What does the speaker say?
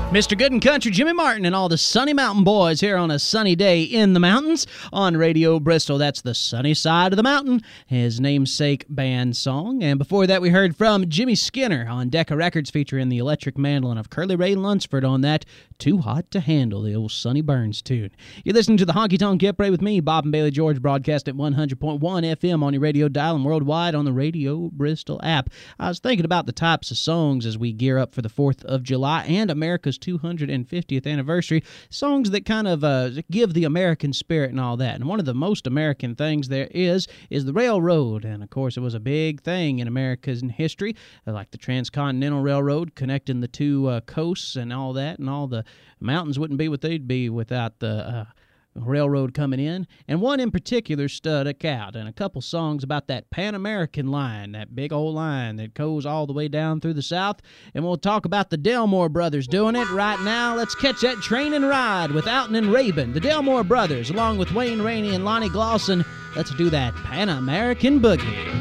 Mr. Good and Country, Jimmy Martin, and all the Sunny Mountain Boys here on a sunny day in the mountains on Radio Bristol. That's the sunny side of the mountain, his namesake band song. And before that, we heard from Jimmy Skinner on Decca Records featuring the electric mandolin of Curly Ray Lunsford on that Too Hot to Handle, the old Sonny Burns tune. You're listening to the Honky Tonk Get Parade with me, Bob and Bailey George, broadcast at 100.1 FM on your radio dial and worldwide on the Radio Bristol app. I was thinking about the types of songs as we gear up for the 4th of July and America's 250th anniversary, songs that kind of give the American spirit and all that. And one of the most American things there is the railroad. And, of course, it was a big thing in America's history, like the Transcontinental Railroad connecting the two coasts and all that, and all the mountains wouldn't be what they'd be without the railroad coming in. And one in particular stuck out, and a couple songs about that Pan-American line, that big old line that goes all the way down through the South. And we'll talk about the Delmore Brothers doing it right now. Let's catch that train and ride with Alton and Rabin, the Delmore Brothers, along with Wayne Rainey and Lonnie Glosson. Let's do that Pan-American Boogie.